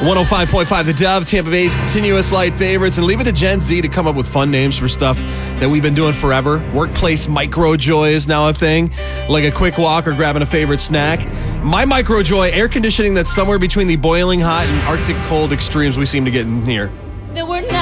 105.5 The Dove, Tampa Bay's continuous light favorites, and leave it to Gen Z to come up with fun names for stuff that we've been doing forever. Workplace micro joy is now a thing, like a quick walk or grabbing a favorite snack. My micro joy, air conditioning that's somewhere between the boiling hot and Arctic cold extremes we seem to get in here.